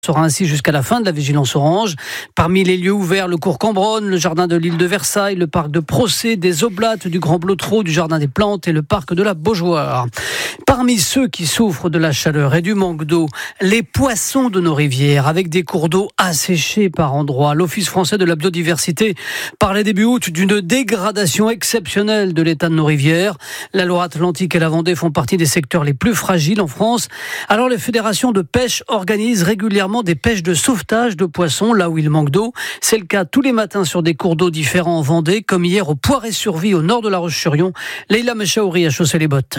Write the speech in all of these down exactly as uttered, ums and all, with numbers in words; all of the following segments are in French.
Sera ainsi jusqu'à la fin de la vigilance orange. Parmi les lieux ouverts, le cours Cambronne, le jardin de l'île de Versailles, le parc de Procès, des Oblates, du Grand Blotreau, du jardin des Plantes et le parc de la Beaujoire. Parmi ceux qui souffrent de la chaleur et du manque d'eau, les poissons de nos rivières, avec des cours d'eau asséchés par endroits. L'Office français de la biodiversité parlait début août d'une dégradation exceptionnelle de l'état de nos rivières. La Loire-Atlantique et la Vendée font partie des secteurs les plus fragiles en France. Alors les fédérations de pêche organisent régulièrement des pêches de sauvetage de poissons là où il manque d'eau. C'est le cas tous les matins sur des cours d'eau différents en Vendée, comme hier au Poiré-sur-Vie au nord de La Roche-sur-Yon. Leïla Mechaouri a chaussé les bottes.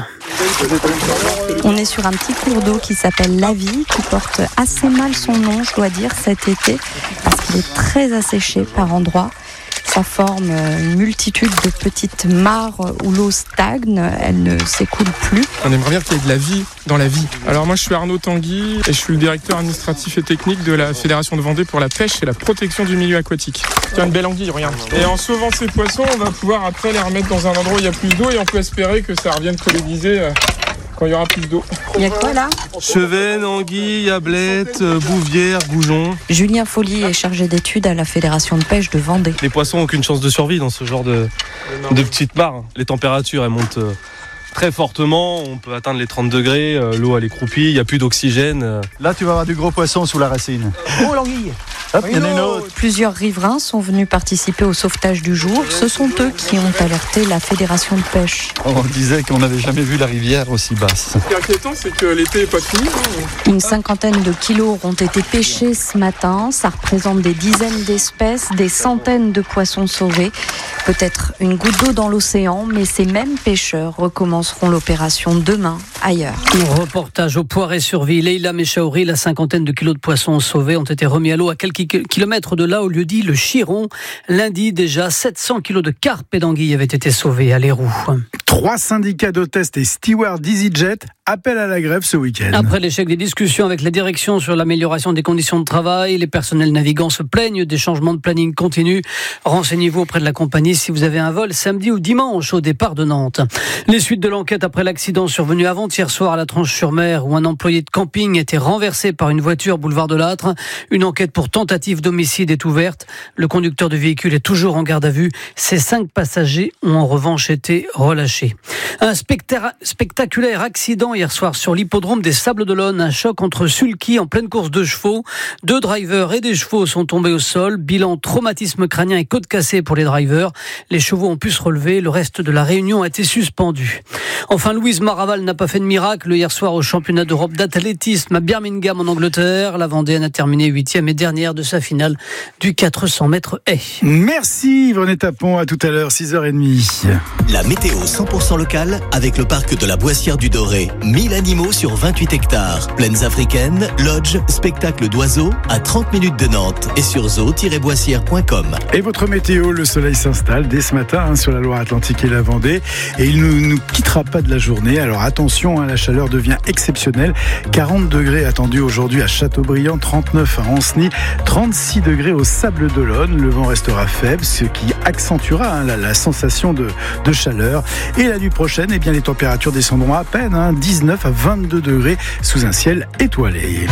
On est sur un petit cours d'eau qui s'appelle La Vie, qui porte assez mal son nom, je dois dire, cet été, parce qu'il est très asséché par endroits. Ça forme une multitude de petites mares où l'eau stagne, elle ne s'écoule plus. On aimerait bien qu'il y ait de la vie dans la vie. Alors moi je suis Arnaud Tanguy et je suis le directeur administratif et technique de la Fédération de Vendée pour la pêche et la protection du milieu aquatique. Tiens, une belle anguille, regarde. Et en sauvant ces poissons, on va pouvoir après les remettre dans un endroit où il y a plus d'eau et on peut espérer que ça revienne coloniser quand il y aura plus d'eau. Il y a quoi là ? Chevennes, anguilles, ablettes, bouvières, goujons. Julien Folly est chargé d'études à la Fédération de pêche de Vendée. Les poissons n'ont aucune chance de survie dans ce genre de, de petites mares. Les températures, elles montent très fortement, on peut atteindre les trente degrés, l'eau elle est croupie, il n'y a plus d'oxygène. Là tu vas avoir du gros poisson sous la racine. Oh l'anguille. Hop, il y en a une autre. Plusieurs riverains sont venus participer au sauvetage du jour. Ce sont eux qui ont alerté la Fédération de pêche. On disait qu'on n'avait jamais vu la rivière aussi basse. Ce qui est inquiétant, c'est que l'été n'est pas fini. Une cinquantaine de kilos ont été pêchés ce matin. Ça représente des dizaines d'espèces, des centaines de poissons sauvés. Peut-être une goutte d'eau dans l'océan, mais ces mêmes pêcheurs recommenceront l'opération demain, ailleurs. Reportage au Poiré-sur-Vie. Leïla Mechaouri, la cinquantaine de kilos de poissons sauvés ont été remis à l'eau à quelques kilomètres de là, au lieu dit le Chiron. Lundi, déjà, sept cents kilos de carpes et d'anguilles avaient été sauvés à l'Héroux. Trois syndicats d'hôtesses et stewards d'EasyJet appellent à la grève ce week-end. Après l'échec des discussions avec la direction sur l'amélioration des conditions de travail, les personnels navigants se plaignent des changements de planning continus. Renseignez-vous auprès de la compagnie si vous avez un vol samedi ou dimanche au départ de Nantes. Les suites de l'enquête après l'accident survenu avant-hier soir à la Tranche-sur-Mer où un employé de camping était renversé par une voiture boulevard de Lattre. Une enquête pour tentative d'homicide est ouverte. Le conducteur du véhicule est toujours en garde à vue. Ses cinq passagers ont en revanche été relâchés. Un specta- spectaculaire accident hier soir sur l'hippodrome des Sables-d'Olonne. Un choc entre sulky en pleine course de chevaux. Deux drivers et des chevaux sont tombés au sol. Bilan traumatisme crânien et côte cassée pour les drivers. Les chevaux ont pu se relever. Le reste de la réunion a été suspendu. Enfin, Louise Maraval n'a pas fait de miracle hier soir au championnat d'Europe d'athlétisme à Birmingham en Angleterre. La Vendéenne a terminé huitième et dernière de sa finale du quatre cents mètres haies. Merci Yvonne Tapon, à tout à l'heure, six heures trente. La météo cent pour cent locale avec le parc de la Boissière du Doré. mille animaux sur vingt-huit hectares. Plaines africaines, lodge, spectacle d'oiseaux à trente minutes de Nantes et sur zoo tiret boissière point com. Et votre météo, le soleil s'installe dès ce matin hein, sur la Loire-Atlantique et la Vendée et il ne nous, nous quittera pas de la journée. Alors attention, hein, la chaleur devient exceptionnelle. quarante degrés attendus aujourd'hui à Châteaubriand, trente-neuf à Ancenis, trente-six degrés au Sables-d'Olonne. Le vent restera faible, ce qui accentuera hein, la, la sensation de, de chaleur. Et la nuit prochaine, eh bien, les températures descendront à peine, hein, dix-neuf à vingt-deux degrés sous un ciel étoilé.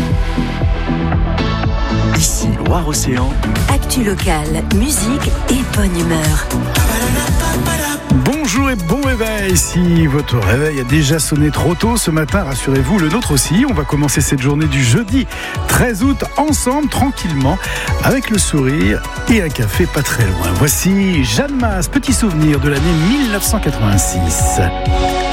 Ici Loire-Océan. Actu locale, musique et bonne humeur. Bonjour et bon réveil. Si votre réveil a déjà sonné trop tôt ce matin, rassurez-vous, le nôtre aussi. On va commencer cette journée du jeudi treize août ensemble, tranquillement, avec le sourire et un café pas très loin. Voici Jeanne Masse, petit souvenir de l'année mille neuf cent quatre-vingt-six.